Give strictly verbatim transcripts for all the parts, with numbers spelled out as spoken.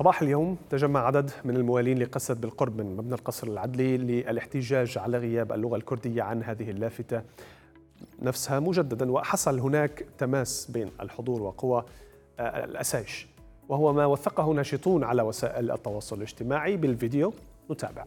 صباح اليوم تجمع عدد من الموالين لقسد بالقرب من مبنى القصر العدلي للاحتجاج على غياب اللغة الكردية عن هذه اللافتة نفسها مجددا، وحصل هناك تماس بين الحضور وقوى الأسايش، وهو ما وثقه ناشطون على وسائل التواصل الاجتماعي بالفيديو. نتابع.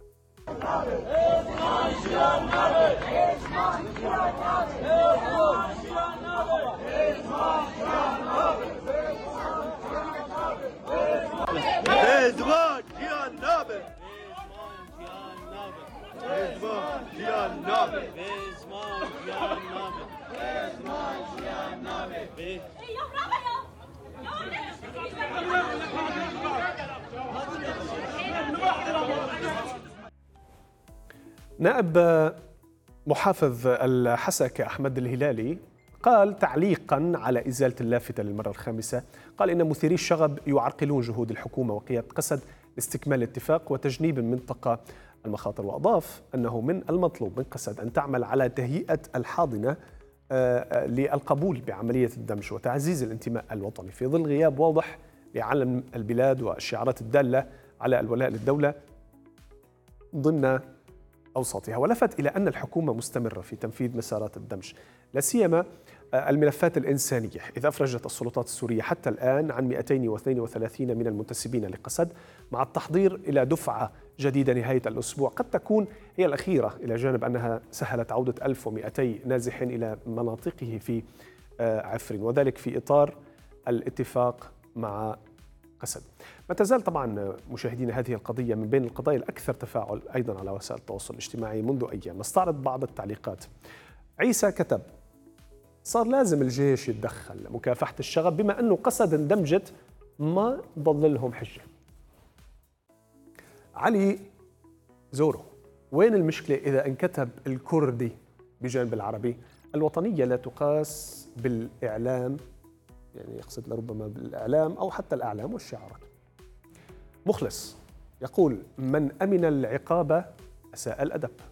نائب محافظ الحسكة أحمد الهلالي قال تعليقا على إزالة اللافتة للمرة الخامسة، قال إن مثيري الشغب يعرقلون جهود الحكومة وقيادة قسد لاستكمال الاتفاق وتجنيب المنطقة المخاطر، وأضاف أنه من المطلوب من قسد أن تعمل على تهيئة الحاضنة للقبول بعملية الدمج وتعزيز الانتماء الوطني في ظل غياب واضح لعلم البلاد والشعارات الدالة على الولاء للدولة ضمن أوساطها. ولفت إلى أن الحكومة مستمرة في تنفيذ مسارات الدمج، لا سيما الملفات الإنسانية، إذ أفرجت السلطات السورية حتى الآن عن مئتين واثنين وثلاثين من المنتسبين لقسد، مع التحضير إلى دفعة جديدة نهاية الأسبوع قد تكون هي الأخيرة، إلى جانب أنها سهلت عودة ألف ومئتين نازح إلى مناطقه في عفرين، وذلك في إطار الاتفاق مع قسد. ما تزال طبعا مشاهدين هذه القضية من بين القضايا الأكثر تفاعل أيضا على وسائل التواصل الاجتماعي منذ أيام. نستعرض بعض التعليقات. عيسى كتب: صار لازم الجيش يتدخل لمكافحة الشغب، بما أنه قسد اندمجت ما ضل لهم حجة. علي زورو: وين المشكلة إذا انكتب الكردي بجانب العربي؟ الوطنية لا تقاس بالإعلام، يعني يقصد لربما بالإعلام أو حتى الأعلام والشعارات. مخلص يقول: من أمن العقاب أساء الأدب.